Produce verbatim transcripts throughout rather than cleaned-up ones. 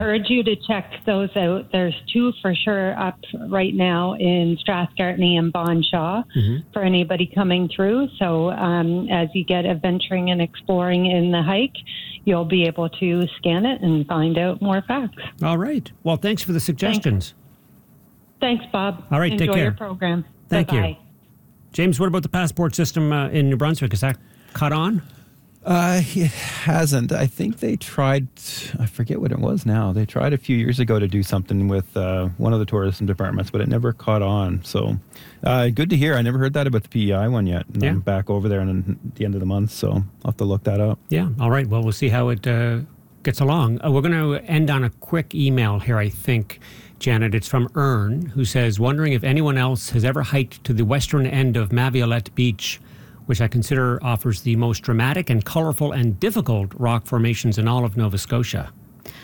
urge you to check those out. There's two for sure up right now in Strathgartney and Bon Shaw mm-hmm. for anybody coming through. So um, as you get adventuring and exploring in the hike, you'll be able to scan it and find out more facts. All right. Well, thanks for the suggestions. Thanks, thanks Bob. All right, Enjoy take care. your program. Thank Bye-bye. you. James, what about the passport system uh, in New Brunswick? Is that caught on? Uh, it hasn't. I think they tried, I forget what it was now. They tried a few years ago to do something with uh, one of the tourism departments, but it never caught on. So uh, good to hear. I never heard that about the P E I one yet. And yeah. I'm back over there in the end of the month, so I'll have to look that up. Yeah. All right. Well, we'll see how it uh, gets along. Uh, we're going to end on a quick email here, I think, Janet. It's from Ern, who says, wondering if anyone else has ever hiked to the western end of Maviolette Beach, which I consider offers the most dramatic and colorful and difficult rock formations in all of Nova Scotia.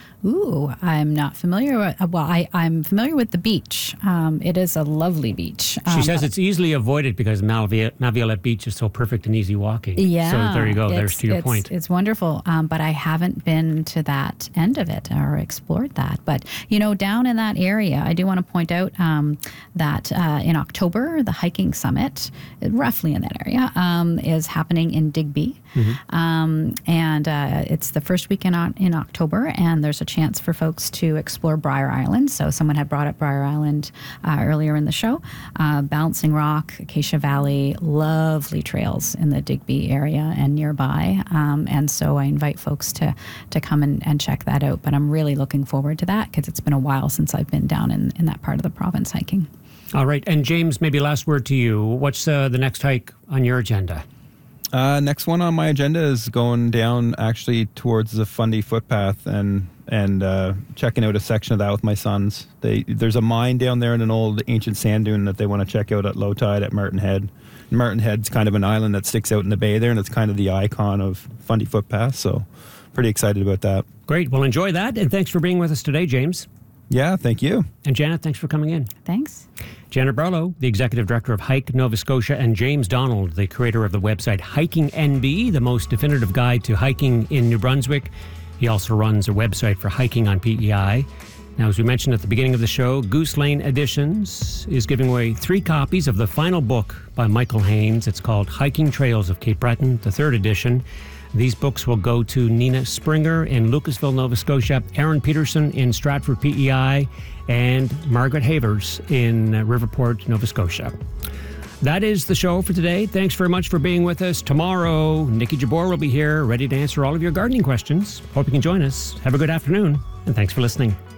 Ooh, I'm not familiar with, well, I, I'm familiar with the beach. Um, it is a lovely beach. She um, says it's easily avoided because Malvi- Maviolette Beach is so perfect and easy walking. Yeah. So there you go. There's to your it's, point. It's wonderful, um, but I haven't been to that end of it or explored that. But, you know, down in that area, I do want to point out um, that uh, in October, the hiking summit, roughly in that area, um, is happening in Digby. Mm-hmm. Um, and uh, it's the first weekend on, in October, and there's a chance for folks to explore Briar Island. So someone had brought up Briar Island uh, earlier in the show. Uh, Balancing Rock, Acacia Valley, lovely trails in the Digby area and nearby. Um, and so I invite folks to to come and, and check that out. But I'm really looking forward to that because it's been a while since I've been down in, in that part of the province hiking. All right. And James, maybe last word to you. What's uh, the next hike on your agenda? Uh, next one on my agenda is going down actually towards the Fundy footpath and and uh, checking out a section of that with my sons. They There's a mine down there in an old ancient sand dune that they want to check out at low tide at Martin Head. And Martin Head's kind of an island that sticks out in the bay there, and it's kind of the icon of Fundy footpath. So pretty excited about that. Great. Well, enjoy that. And thanks for being with us today, James. Yeah, thank you. And Janet, thanks for coming in. Thanks. Janet Barlow, the Executive Director of Hike Nova Scotia, and James Donald, the creator of the website Hiking N B, the most definitive guide to hiking in New Brunswick. He also runs a website for hiking on P E I. Now, as we mentioned at the beginning of the show, Goose Lane Editions is giving away three copies of the final book by Michael Haynes. It's called Hiking Trails of Cape Breton, the third edition. These books will go to Nina Springer in Lucasville, Nova Scotia, Aaron Peterson in Stratford, P E I, and Margaret Havers in Riverport, Nova Scotia. That is the show for today. Thanks very much for being with us. Tomorrow, Nikki Jabor will be here, ready to answer all of your gardening questions. Hope you can join us. Have a good afternoon, and thanks for listening.